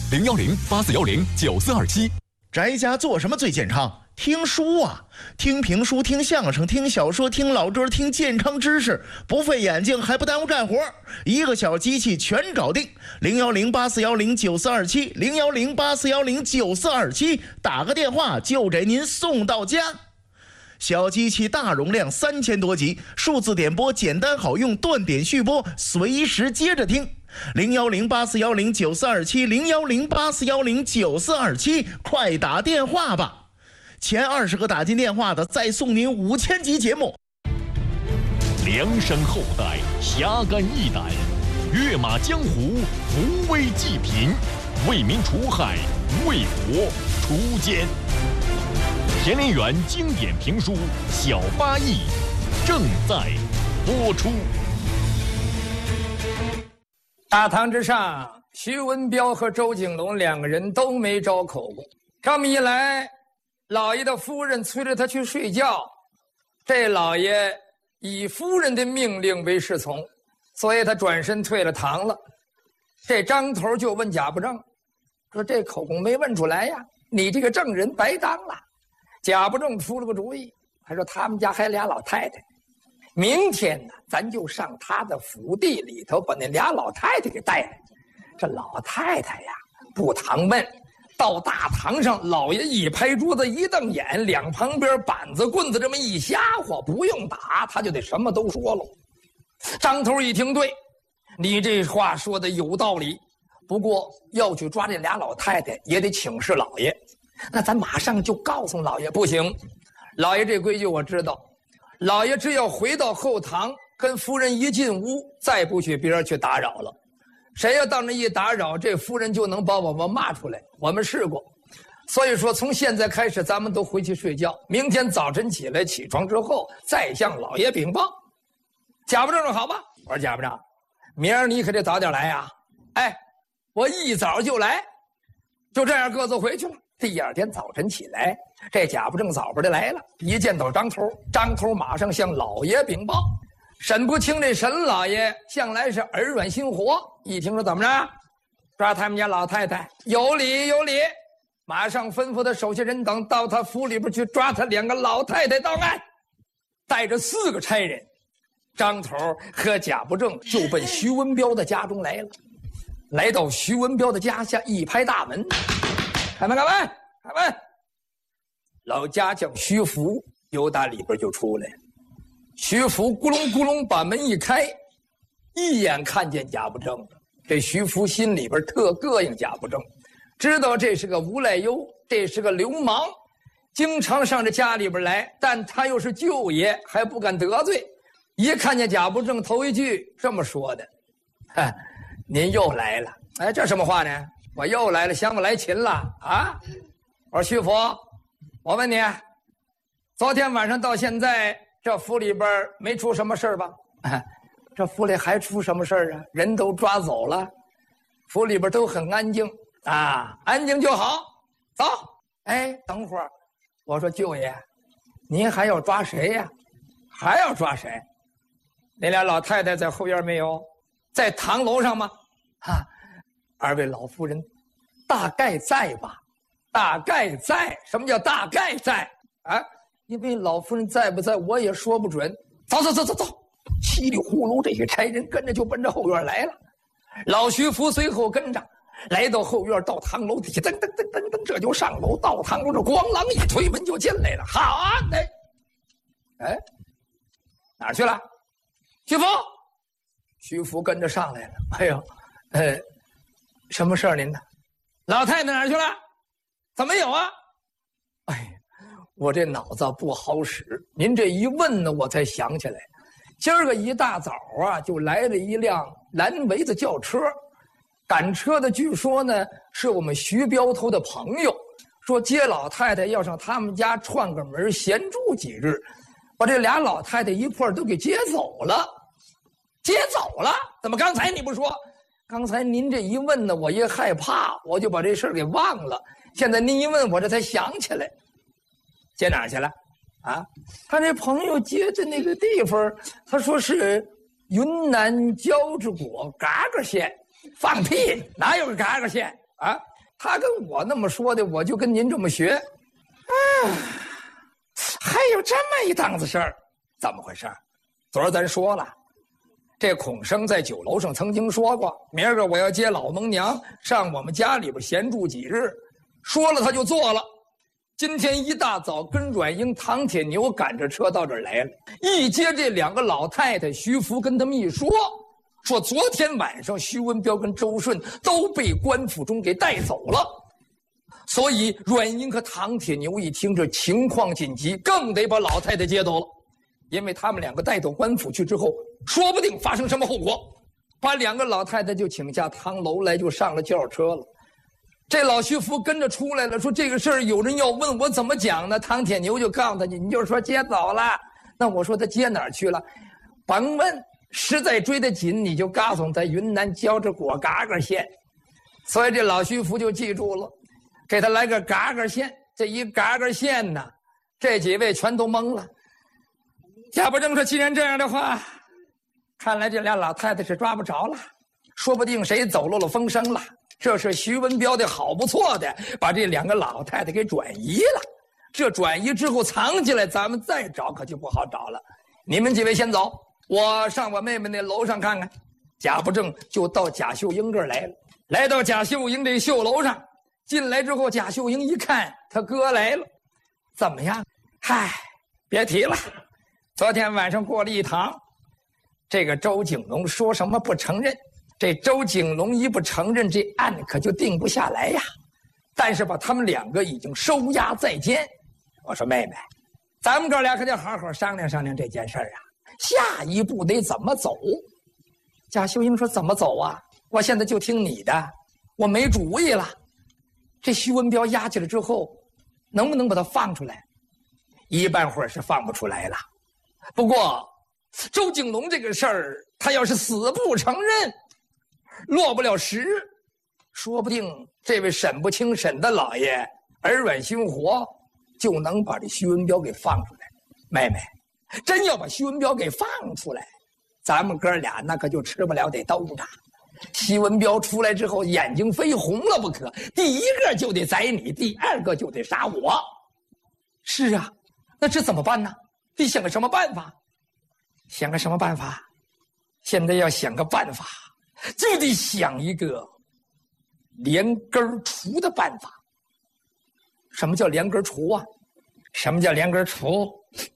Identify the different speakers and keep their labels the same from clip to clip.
Speaker 1: 01084109427。
Speaker 2: 宅家做什么最健康？听书啊，听评书，听相声，听小说，听老歌，听健康知识，不费眼睛还不耽误干活，一个小机器全搞定。01084109427，01084109427，打个电话就给您送到家。小机器大容量，3000多集，数字点播简单好用，断点续播，随时接着听。01084109427，01084109427，快打电话吧！前20个打进电话的，再送您5000集节目。
Speaker 1: 量身厚待，侠肝义胆，跃马江湖，扶危济贫，为民除害，为国除奸。田连元经典评书《小八义》正在播出。
Speaker 3: 大堂之上，徐文彪和周景龙2个人都没招口过。这么一来，老爷的夫人催着他去睡觉，这老爷以夫人的命令为侍从，所以他转身退了堂了。这张头就问贾不正，说这口供没问出来呀，你这个证人白当了。贾不正出了个主意，他说他们家还俩老太太，明天呢，咱就上他的府邸里头把那俩老太太给带来。这老太太呀，不堂问，到大堂上，老爷一拍桌子，一瞪眼，两旁边板子棍子这么一瞎火，不用打，他就得什么都说了。张头一听，对，你这话说的有道理，不过要去抓这俩老太太，也得请示老爷。那咱马上就告诉老爷，不行，老爷这规矩我知道。老爷只要回到后堂，跟夫人一进屋，再不许别人去打扰了。谁要到那一打扰，这夫人就能把我们骂出来。我们试过，所以说从现在开始，咱们都回去睡觉。明天早晨起床之后，再向老爷禀报。贾不正说好吧，我说贾不正，明儿你可得早点来呀。哎，我一早就来。就这样各自回去了。第二天早晨起来，这贾不正早不的来了，一见到张头，张头马上向老爷禀报。沈不清这沈老爷向来是耳软心活，一听说怎么着，抓他们家老太太，有理有理，马上吩咐他手下人等到他府里边去抓他2个老太太到案，带着4个差人，张头和贾不正就奔徐文彪的家中来了。来到徐文彪的家下，一拍大门，开门开门开门！老家将徐福由打里边就出来了。徐福咕隆咕隆把门一开，一眼看见贾不正了。这徐福心里边特膈应贾不正，知道这是个无赖优，这是个流氓，经常上这家里边来，但他又是舅爷，还不敢得罪。一看见贾不正，头一句这么说的：“您又来了。”哎，这什么话呢？我又来了，想我来勤了啊！我说徐福，我问你，昨天晚上到现在，这府里边没出什么事吧？这府里还出什么事啊？人都抓走了，府里边都很安静啊，安静就好。走，哎，等会儿，我说舅爷，您还要抓谁呀？还要抓谁？那俩老太太在后院没有？在堂楼上吗？二位老夫人大概在吧？大概在。什么叫大概在啊？因为老夫人在不在我也说不准。走，稀里呼噜这些差人跟着就奔着后院来了。老徐福随后跟着，来到后院，到堂楼底下，噔，这就上楼。到堂楼这咣啷一推门就进来了。好啊，哎，哪儿去了？徐福，徐福跟着上来了。哎呦，什么事儿您呢？老太太哪儿去了？怎么有啊？哎，我这脑子不好使，您这一问呢，我才想起来，今儿个一大早啊，就来了一辆蓝围子轿车，赶车的据说呢是我们徐镖头的朋友，说接老太太要上他们家串个门，闲住几日，把这俩老太太一块儿都给接走了。接走了？怎么刚才你不说？刚才您这一问呢，我一害怕，我就把这事儿给忘了。现在您一问，我这才想起来，接哪儿去了？啊，他这朋友接的那个地方，他说是云南交趾国嘎嘎县。放屁，哪有个嘎嘎县啊？ 他跟我那么说的，我就跟您这么学。还有这么一档子事儿，怎么回事？昨儿咱说了，这孔生在酒楼上曾经说过，明儿个我要接老蒙娘上我们家里边闲住几日，说了他就做了。今天一大早跟阮英、唐铁牛赶着车到这儿来了，一接这两个老太太，徐福跟他们一说昨天晚上徐文彪跟周顺都被官府中给带走了。所以阮英和唐铁牛一听这情况紧急，更得把老太太接走了，因为他们两个带到官府去之后，说不定发生什么后果。把两个老太太就请下堂楼来，就上了轿车了。这老徐福跟着出来了，说这个事儿有人要问我怎么讲呢？唐铁牛就告诉他，你就说接走了。那我说他接哪儿去了？甭问，实在追得紧，你就告诉他云南交趾果嘎嘎县。所以这老徐福就记住了，给他来个嘎嘎县。这一嘎嘎县呢，这几位全都懵了。贾不正说，既然这样的话，看来这俩老太太是抓不着了，说不定谁走漏了风声了。这是徐文彪的好不错的，把这两个老太太给转移了。这转移之后藏起来，咱们再找可就不好找了。你们几位先走，我上我妹妹那楼上看看。贾不正就到贾秀英这儿来了，来到贾秀英这绣楼上，进来之后，贾秀英一看他哥来了，怎么样？嗨，别提了，昨天晚上过了一堂，这个周景龙说什么不承认，这周景龙一不承认，这案可就定不下来呀。但是吧，他们两个已经收押在监。我说妹妹，咱们哥俩可得好好商量商量这件事儿啊，下一步得怎么走？贾秀英说，怎么走啊？我现在就听你的，我没主意了。这徐文彪押起来之后，能不能把他放出来？一半会儿是放不出来了。不过周景龙这个事儿，他要是死不承认，落不了实，说不定这位审不清审的老爷耳软心活，就能把这徐文彪给放出来。妹妹，真要把徐文彪给放出来，咱们哥俩那可就吃不了得兜着。徐文彪出来之后，眼睛非红了不可，第一个就得宰你，第二个就得杀我。是啊，那这怎么办呢？得想个什么办法？想个什么办法？现在要想个办法，就得想一个连根除的办法。什么叫连根除啊？什么叫连根除？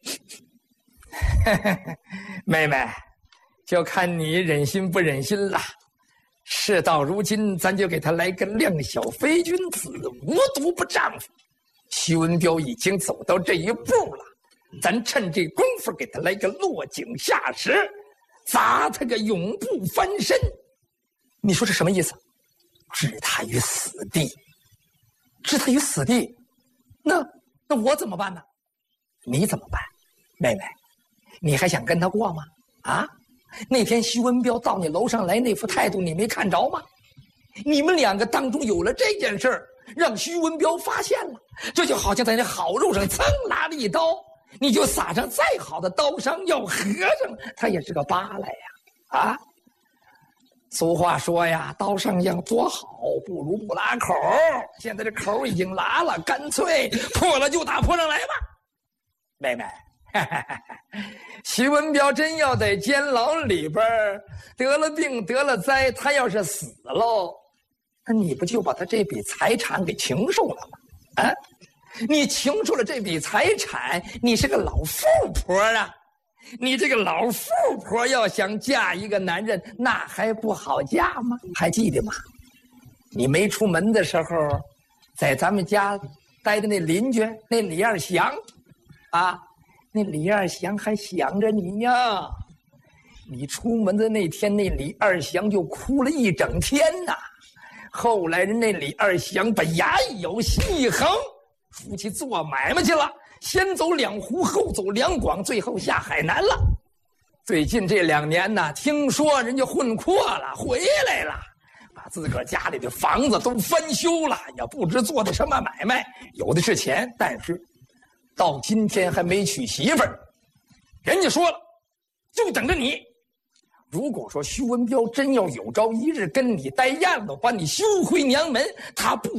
Speaker 3: 妹妹，就看你忍心不忍心了。事到如今，咱就给他来个量小非君子，无毒不丈夫。徐文彪已经走到这一步了，咱趁这功夫给他来个落井下石，砸他个永不翻身。你说这什么意思？置他于死地。置他于死地，那我怎么办呢？你怎么办？妹妹，你还想跟他过吗？啊？那天徐文彪到你楼上来那副态度，你没看着吗？你们两个当中有了这件事儿，让徐文彪发现了，这就好像在那好肉上噌拉了一刀，你就撒上再好的刀伤，要和尚他也是个疤来呀！啊，俗话说呀，刀上样多好，不如不拉口。现在这口已经拉了，干脆破了就打破上来吧。妹妹，徐文彪真要在监牢里边得了病得了灾，他要是死喽，那你不就把他这笔财产给情受了吗？啊，你情受了这笔财产，你是个老富婆啊！你这个老富婆要想嫁一个男人，那还不好嫁吗？还记得吗？你没出门的时候，在咱们家待的那邻居那李二祥啊，那李二祥还想着你呢。你出门的那天，那李二祥就哭了一整天呐。后来人那李二祥把牙一咬，心一横，出去做买卖去了。先走两湖，后走两广，最后下海南了。最近这2年呢，听说人家混阔了，回来了，把自个儿家里的房子都翻修了，也不知做的什么买卖，有的是钱，但是到今天还没娶媳妇儿。人家说了，就等着你。如果说徐文彪真要有朝一日跟你带燕子，把你休回娘门，他不